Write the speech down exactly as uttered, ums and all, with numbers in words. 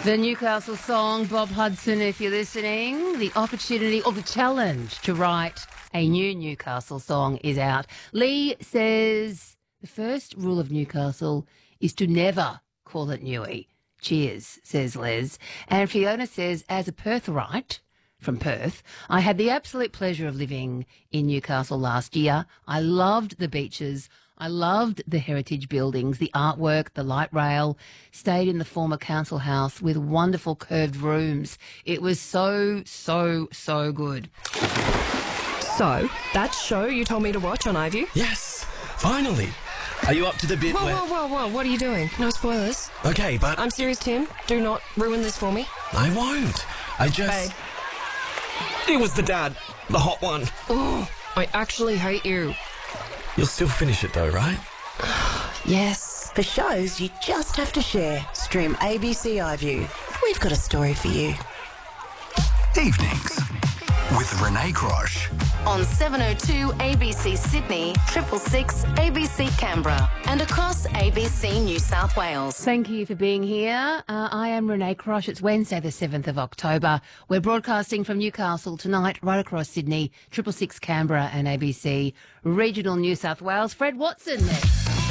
The Newcastle song, Bob Hudson, if you're listening, the opportunity or the challenge to write a new Newcastle song is out. Lee says the first rule of Newcastle is to never call it Newy. Cheers, says Les. And Fiona says, as a Perthite from Perth, I had the absolute pleasure of living in Newcastle last year. I loved the beaches. I loved the heritage buildings, the artwork, the light rail, stayed in the former council house with wonderful curved rooms. It was so, so, so good. So, that show you told me to watch on iView? Yes, finally. Are you up to the bit Whoa, where... whoa, whoa, whoa, what are you doing? No spoilers. Okay, but... I'm serious, Tim. Do not ruin this for me. I won't. I just... Hey. It was the dad. The hot one. Oh, I actually hate you. You'll still finish it though, right? Yes. For shows you just have to share, stream A B C iView. We've got a story for you. Evenings with Renee Crosh. On seven oh two A B C Sydney, triple six A B C Canberra, and across A B C New South Wales. Thank you for being here. Uh, I am Renee Crosh. It's Wednesday the seventh of October. We're broadcasting from Newcastle tonight, right across Sydney, triple six Canberra and A B C Regional New South Wales. Fred Watson next.